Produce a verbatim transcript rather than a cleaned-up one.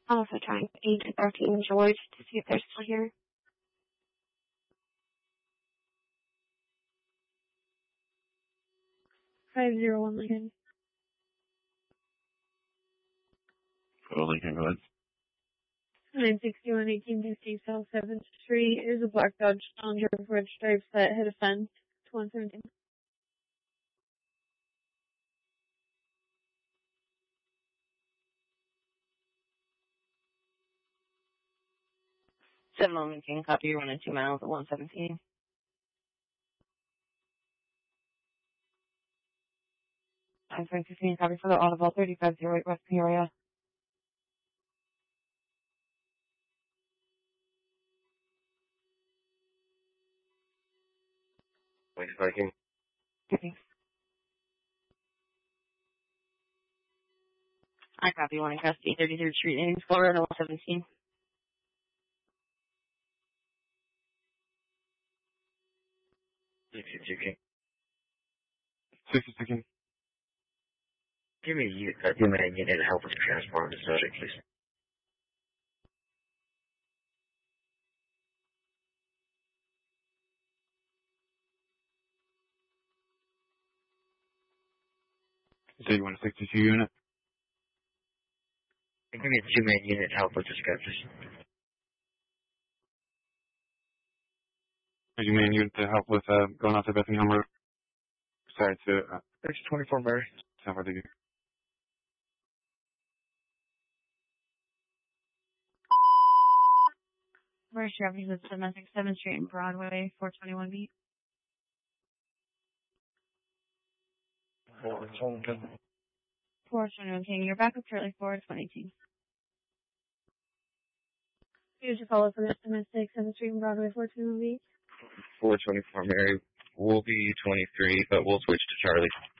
I'm also trying Agent thirteen George to see if they're still here. five zero one Lincoln. Go Lincoln, go ahead. nine sixty-one eighteen fifty South seventh Street. Here's a black Dodge Challenger with red stripes that hit a fence. It's one seventeen. seven on Lincoln, copy, you're running two miles at one seventeen. I'm three fifteen, copy for the Audible, thirty-five oh eight West Peoria. Thanks, Viking. Okay. I copy, one in custody, thirty-third Street, Ames, Florida, one seventeen. sixty second. sixty second. Give me a uh, give me a unit to help with the transport of the subject, please. So you want a sixty-two unit? Give me a two-man unit to help with this guy, please. A two-man unit to help with uh, going out to Bethlehem Road. Sorry, to uh, There's twenty-four Mary. San Francisco. Where's your office at domestic seventh Street and Broadway, four twenty-one B? four twenty-one. four twenty-one King. You're back up shortly, four twenty-two. Here's your follow for this domestic seventh Street and Broadway, four twenty-one B. four twenty-four Mary. We'll be twenty-three, but we'll switch to Charlie.